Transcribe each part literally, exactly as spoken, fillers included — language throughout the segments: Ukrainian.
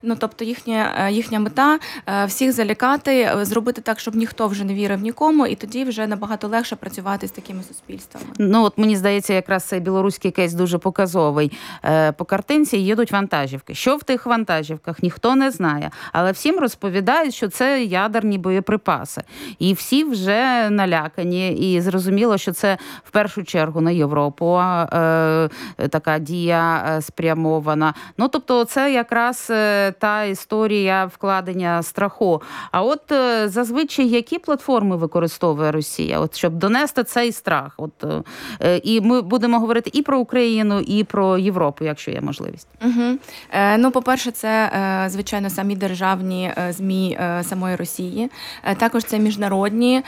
Ну, тобто їхня, їхня мета всіх залякати, зробити так, щоб ніхто вже не вірив нікому, і тоді вже набагато легше працювати з такими суспільствами. Ну, от мені здається, якраз цей білоруський кейс дуже показовий. По картинці їдуть вантажівки. Що в тих вантажівках, ніхто не знає. Але всім розповідають, що це ядерні боєприпаси. І всі вже налякані. І зрозуміло, що це в першу чергу на Європу е, така дія спрямована. Ну, тобто це якраз та історія вкладення страху. А от зазвичай які платформи використовує Росія, от щоб донести цей страх? От і ми будемо говорити і про Україну, і про Європу, якщо є можливість. Угу. Е, ну, по-перше, це звичайно самі державні ЗМІ самої Росії. Е, також це міжнародні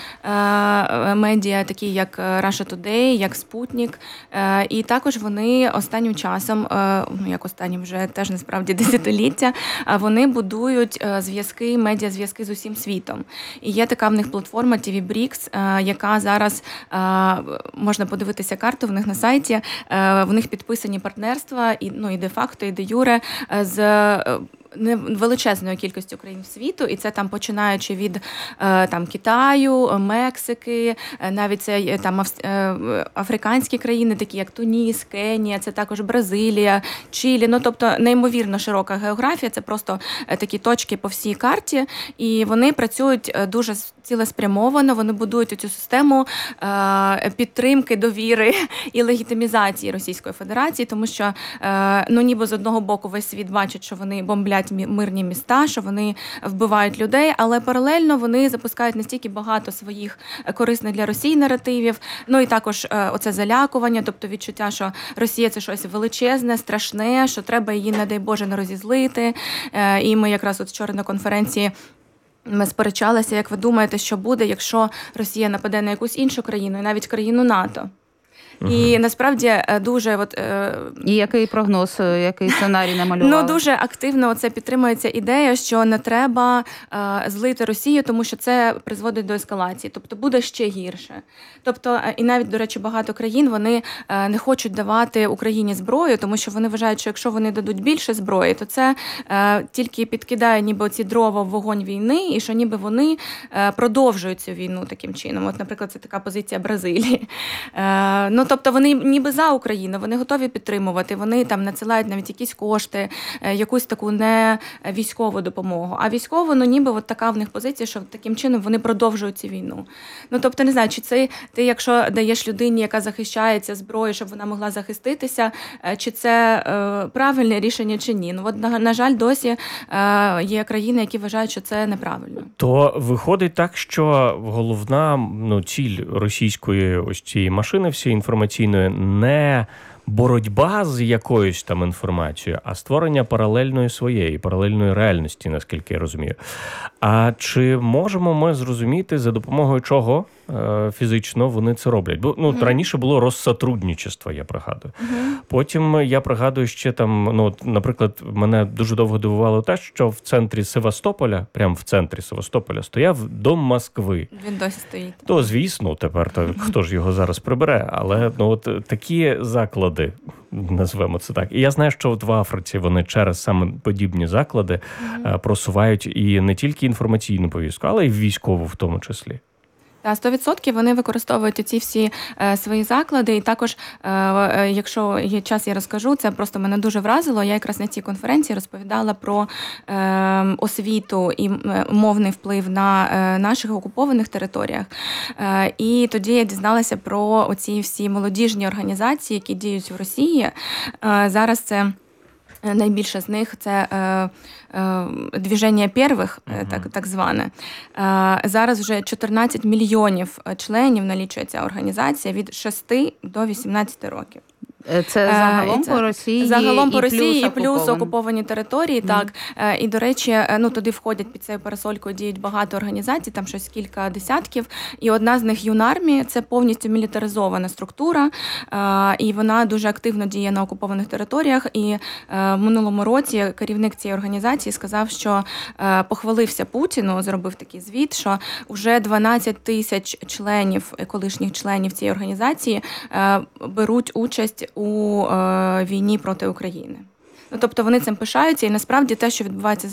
е, медіа, такі як Russia Today, як Спутник. Е, і також вони останнім часом, е, ну як останнім вже теж насправді десятиліття, вони будують зв'язки, медіазв'язки з усім світом. І є така в них платформа ті ві Брікс, яка зараз, можна подивитися карту в них на сайті, в них підписані партнерства, і, ну, і де-факто, і де-юре, з величезною кількістю країн світу, і це там починаючи від там Китаю, Мексики, навіть це там африканські країни, такі як Туніс, Кенія, це також Бразилія, Чилі. Ну, тобто неймовірно широка географія, це просто такі точки по всій карті, і вони працюють дуже цілеспрямовано, вони будують цю систему підтримки, довіри і легітимізації Російської Федерації, тому що, ну, ніби з одного боку весь світ бачить, що вони бомблять мирні міста, що вони вбивають людей, але паралельно вони запускають настільки багато своїх корисних для Росії наративів, ну і також оце залякування, тобто відчуття, що Росія – це щось величезне, страшне, що треба її, не дай Боже, не розізлити. І ми якраз от вчора на конференції ми сперечалися, як ви думаєте, що буде, якщо Росія нападе на якусь іншу країну, і навіть країну НАТО. І насправді дуже от і який прогноз, який сценарій намалювали? Ну, дуже активно це підтримується ідея, що не треба злити Росію, тому що це призводить до ескалації, тобто буде ще гірше. Тобто, і навіть, до речі, багато країн, вони не хочуть давати Україні зброю, тому що вони вважають, що якщо вони дадуть більше зброї, то це тільки підкидає ніби ці дрова в вогонь війни, і що ніби вони продовжують цю війну таким чином. От, наприклад, це така позиція Бразилії. Ну, тобто вони ніби за Україну, вони готові підтримувати, вони там надсилають навіть якісь кошти, якусь таку не військову допомогу. А військово, ну ніби от така в них позиція, що таким чином вони продовжують цю війну. Ну, тобто, не знаю, чи це ти, якщо даєш людині, яка захищається зброєю, щоб вона могла захиститися, чи це е, правильне рішення, чи ні. Ну, от, на, на жаль, досі е, є країни, які вважають, що це неправильно. То виходить так, що головна, ну, ціль російської ось цієї машини всієї інформаційної не боротьба з якоюсь там інформацією, а створення паралельної своєї, паралельної реальності, наскільки я розумію. А чи можемо ми зрозуміти, за допомогою чого е, фізично вони це роблять? Бо, ну, mm-hmm. раніше було розсотрудничество, я пригадую. Mm-hmm. Потім я пригадую ще там, ну, наприклад, мене дуже довго дивувало те, що в центрі Севастополя, прямо в центрі Севастополя, стояв Дом Москви. Він досі стоїть. То, звісно, тепер то, хто ж його зараз прибере, але, ну, от такі заклади, назвемо це так. І я знаю, що от в Африці вони через саме подібні заклади mm-hmm. просувають і не тільки інформаційну повістку, але й військову в тому числі. Так, сто відсотків вони використовують ці всі е, свої заклади. І також, е, якщо є час, я розкажу, це просто мене дуже вразило. Я якраз на цій конференції розповідала про е, освіту і мовний вплив на е, наших окупованих територіях. Е, і тоді я дізналася про оці всі молодіжні організації, які діють в Росії. Е, зараз це найбільше з них – це е, е, «Движення первих», uh-huh. так, так зване. Е, зараз вже чотирнадцять мільйонів членів налічує ця організація від шести до вісімнадцяти років. Це загалом це, по Росії, загалом по і Росії плюс і плюс окуповані, окуповані території. Mm. Так. І, до речі, ну, туди входять під цією парасолькою діють багато організацій, там щось кілька десятків. І одна з них Юнармія, це повністю мілітаризована структура, і вона дуже активно діє на окупованих територіях. І в минулому році керівник цієї організації сказав, що похвалився Путіну, зробив такий звіт, що вже дванадцять тисяч членів, колишніх членів цієї організації беруть участь у е, війні проти України. Ну, тобто вони цим пишаються, і насправді те, що відбувається